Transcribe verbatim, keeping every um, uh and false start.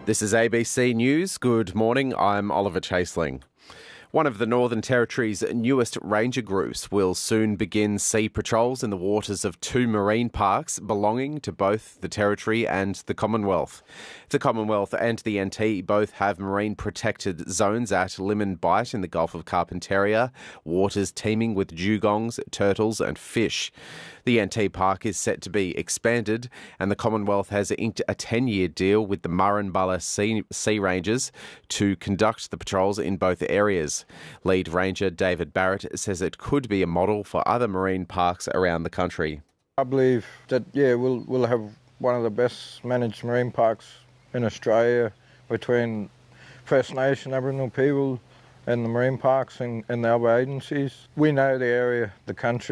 This is A B C News. Good morning, I'm Oliver Chaseling. One of the Northern Territory's newest ranger groups will soon begin sea patrols in the waters of two marine parks belonging to both the Territory and the Commonwealth. The Commonwealth and the N T both have marine protected zones at Limmen Bight in the Gulf of Carpentaria, waters teeming with dugongs, turtles and fish. The N T Park is set to be expanded, and the Commonwealth has inked a ten-year deal with the Murrumbulla Sea, sea Rangers to conduct the patrols in both areas. Lead Ranger David Barrett says it could be a model for other marine parks around the country. I believe that, yeah, we'll, we'll have one of the best managed marine parks in Australia between First Nation Aboriginal people and the marine parks and, and the other agencies. We know the area, the country.